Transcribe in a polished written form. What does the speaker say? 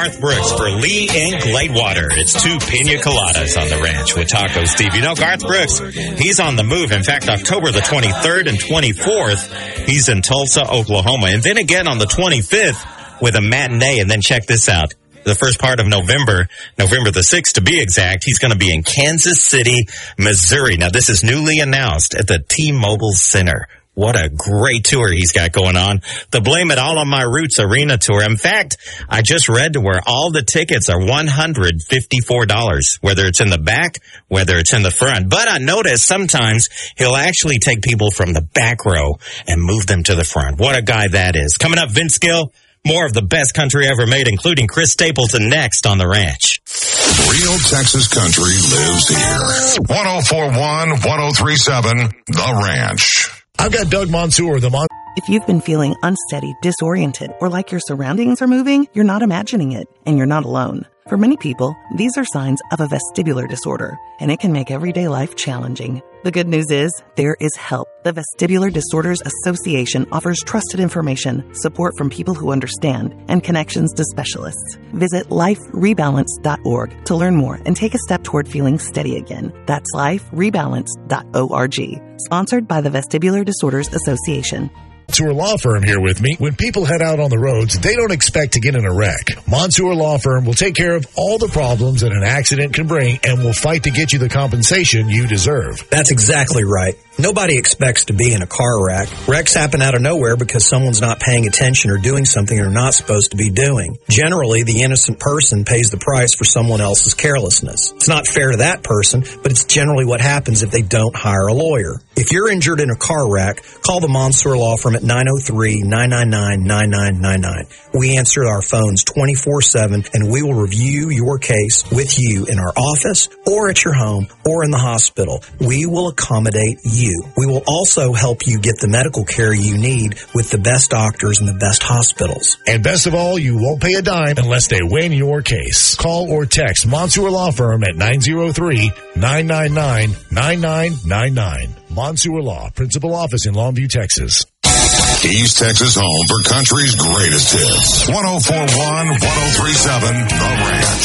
Garth Brooks for Lee and Gladewater. It's 2 pina coladas on the ranch with Taco Steve. You know, Garth Brooks, he's on the move. In fact, October the 23rd and 24th, he's in Tulsa, Oklahoma. And then again on the 25th with a matinee. And then check this out. The first part of November the 6th to be exact, he's going to be in Kansas City, Missouri. Now, this is newly announced at the T-Mobile Center. What a great tour he's got going on. The Blame It All on My Roots Arena Tour. In fact, I just read to where all the tickets are $154, whether it's in the back, whether it's in the front. But I noticed sometimes he'll actually take people from the back row and move them to the front. What a guy that is. Coming up, Vince Gill, more of the best country ever made, including Chris Stapleton, next on The Ranch. Real Texas country lives here. 104.1, 103.7, The Ranch. I've got Doug Mansour, If you've been feeling unsteady, disoriented, or like your surroundings are moving, you're not imagining it, and you're not alone. For many people, these are signs of a vestibular disorder, and it can make everyday life challenging. The good news is, there is help. The Vestibular Disorders Association offers trusted information, support from people who understand, and connections to specialists. Visit liferebalance.org to learn more and take a step toward feeling steady again. That's liferebalance.org. Sponsored by the Vestibular Disorders Association. Mansour Law Firm here with me. When people head out on the roads, they don't expect to get in a wreck. Mansour Law Firm will take care of all the problems that an accident can bring and will fight to get you the compensation you deserve. That's exactly right. Nobody expects to be in a car wreck. Wrecks happen out of nowhere because someone's not paying attention or doing something they're not supposed to be doing. Generally, the innocent person pays the price for someone else's carelessness. It's not fair to that person, but it's generally what happens if they don't hire a lawyer. If you're injured in a car wreck, call the Mansour Law Firm at 903-999-9999. We answer our phones 24/7, and we will review your case with you in our office or at your home or in the hospital. We will accommodate you. We will also help you get the medical care you need with the best doctors and the best hospitals. And best of all, you won't pay a dime unless they win your case. Call or text Mansour Law Firm at 903-999-9999. Mansour Law, Principal Office in Longview, Texas. East Texas home for country's greatest hits. 104.1, 103.7, The Ranch.